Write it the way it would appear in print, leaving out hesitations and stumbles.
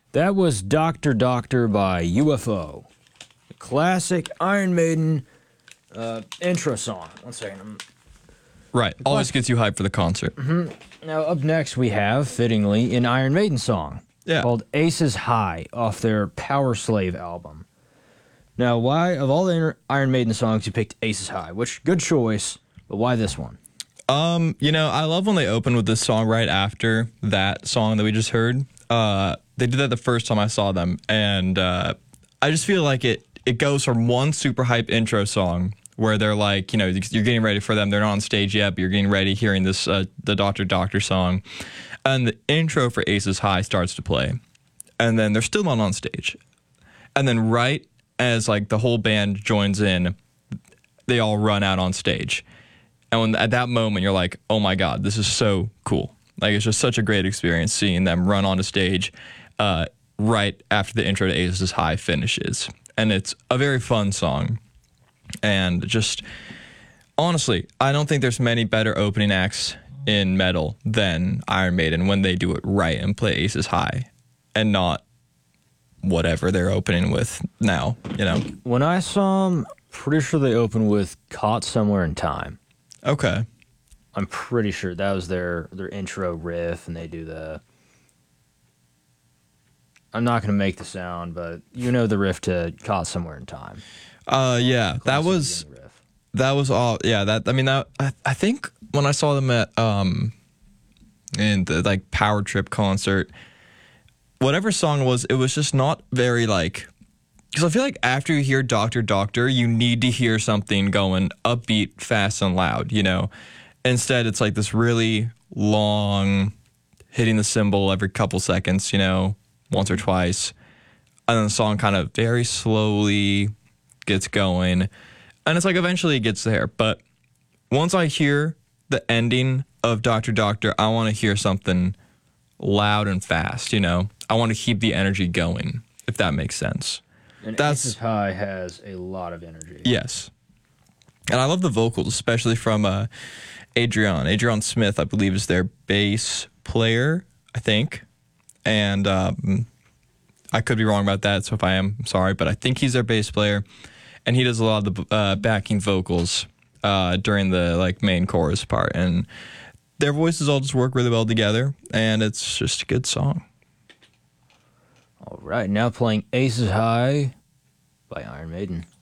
That was Doctor Doctor by UFO. The classic Iron Maiden intro song. One second. Right. Always gets you hyped for the concert. Now, up next, we have, fittingly, an Iron Maiden song Yeah. called Aces High off their Power Slave album. Now, why, of all the Iron Maiden songs, you picked Aces High? Which, good choice, but why this one? I love when they open with this song right after that song that we just heard. They did that the first time I saw them, and I just feel like it goes from one super hype intro song where they're like, you're getting ready for them. They're not on stage yet, but you're getting ready hearing this, the Doctor Doctor song. And the intro for Aces High starts to play. And then they're still not on stage. And then right as like the whole band joins in, they all run out on stage. And at that moment, you're like, oh my God, this is so cool. Like, it's just such a great experience seeing them run onto stage right after the intro to Aces High finishes. And it's a very fun song. And just, honestly, I don't think there's many better opening acts in metal than Iron Maiden when they do it right and play Aces High and not whatever they're opening with now, When I saw them, pretty sure they opened with Caught Somewhere in Time. Okay. I'm pretty sure that was their intro riff, and they do I'm not going to make the sound, but you know the riff to Caught Somewhere in Time. Yeah, that was all. Yeah, I think when I saw them at in the like Power Trip concert, whatever song it was just not very like, because I feel like after you hear Doctor Doctor, you need to hear something going upbeat, fast, and loud. Instead it's like this really long, hitting the cymbal every couple seconds, once or twice, and then the song kind of very slowly gets going, and it's like eventually it gets there. But once I hear the ending of Doctor Doctor, I want to hear something loud and fast. I want to keep the energy going, if that makes sense. And Aces High has a lot of energy. Yes, and I love the vocals, especially from Adrian Smith, I believe, is their bass player, I think, and I could be wrong about that, so if I am, I'm sorry, but I think he's their bass player, and he does a lot of the backing vocals during the main chorus part, and their voices all just work really well together, and it's just a good song. All right, now playing Aces High by Iron Maiden.